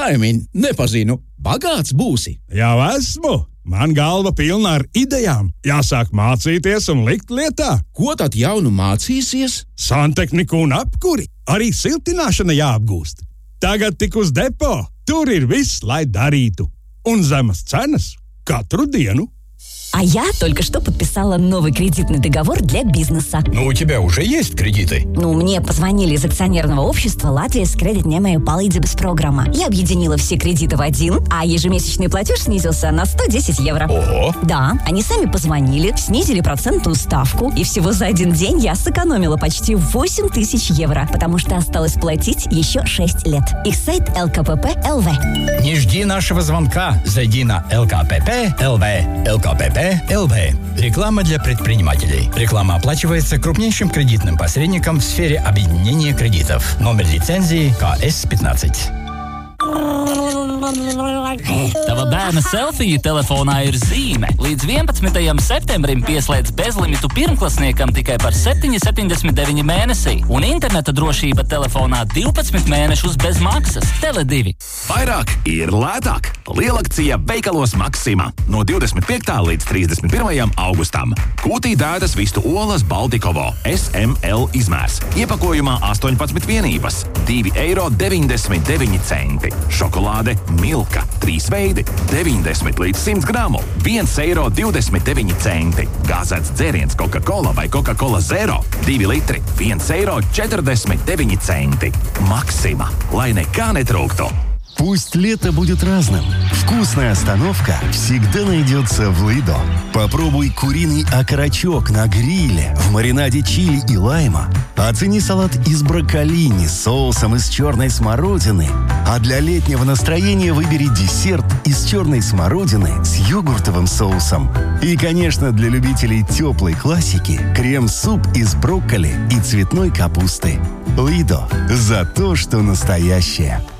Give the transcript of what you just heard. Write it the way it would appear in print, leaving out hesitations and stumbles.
Kaimiņ, nepazinu. Bagāts būsi. Jau esmu. Man galva pilna ar idejām. Jāsāk mācīties un likt lietā. Ko tad jaunu mācīsies? Santehniku un apkuri. Arī siltināšana jāapgūst. Tagad tik uz depo. Tur ir viss, lai darītu. Un zemas cenas katru dienu. А я только что подписала новый кредитный договор для бизнеса. Ну, у тебя уже есть кредиты? Мне позвонили из акционерного общества Латвijas кредитņēmēju palīdzības программа. Я объединила все кредиты в один, а ежемесячный платеж снизился на 110 евро. Ого! Да, они сами позвонили, снизили процентную ставку, и всего за один день я сэкономила почти 8 тысяч евро, потому что осталось платить еще 6 лет. Их сайт LKPP.LV. Не жди нашего звонка. Зайди на LKPP.LV. LKPP.LV. Реклама для предпринимателей. Реклама оплачивается крупнейшим кредитным посредником в сфере объединения кредитов. Номер лицензии КС-15. Tava bērna selfija telefonā ir zīme. Līdz 11. septembrim pieslēdz bezlimitu pirmklasniekam tikai par 7,79 mēnesī. Un interneta drošība telefonā 12 mēnešus bez maksas. Tele2. Vairāk ir lētāk. Lielakcija veikalos Maxima. No 25. līdz 31. augustam. Kūtī dētas vistu olas Baltikovo. SML izmērs. Iepakojumā 18 vienības. 2,99 eiro. Šokolāde Milka. 3 veidi. 90 līdz 100 gramu. 1,29 eiro. Gāzēts dzēriens Coca-Cola vai Coca-Cola Zero. 2 litri. 1,49 eiro. Maxima. Lai nekā netrūktu. Пусть лето будет разным. Вкусная остановка всегда найдется в Лидо. Попробуй куриный окорочок на гриле в маринаде чили и лайма. Оцени салат из брокколини с соусом из черной смородины. А для летнего настроения выбери десерт из черной смородины с йогуртовым соусом. И, конечно, для любителей теплой классики крем-суп из брокколи и цветной капусты. Лидо. За то, что настоящее.